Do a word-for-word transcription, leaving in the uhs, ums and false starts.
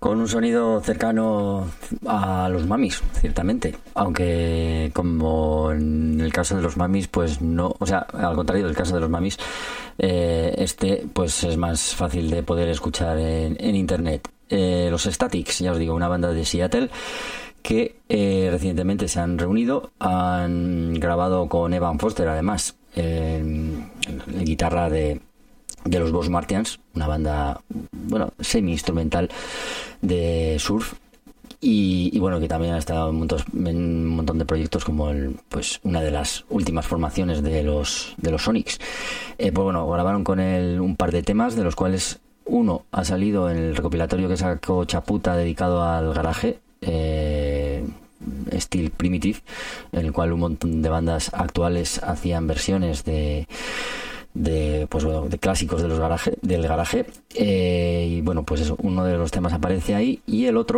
Con un sonido cercano a los Mamis, ciertamente. Aunque como en el caso de los Mamis, pues no, o sea, al contrario del caso de los Mamis, eh, este pues es más fácil de poder escuchar en, en internet. Eh, los Statics, ya os digo, una banda de Seattle que eh, recientemente se han reunido, han grabado con Evan Foster, además, eh, la guitarra de de los Boss Martians, una banda, bueno, semi-instrumental de surf, y, y bueno, que también ha estado en, montos, en un montón de proyectos, como el, pues una de las últimas formaciones de los de los Sonics. Eh, pues bueno, grabaron con él un par de temas, de los cuales uno ha salido en el recopilatorio que sacó Chaputa dedicado al garaje, eh, Steel Primitive, en el cual un montón de bandas actuales hacían versiones de de pues bueno, de clásicos de los garaje, del garaje, eh, y bueno, pues eso, uno de los temas aparece ahí, y el otro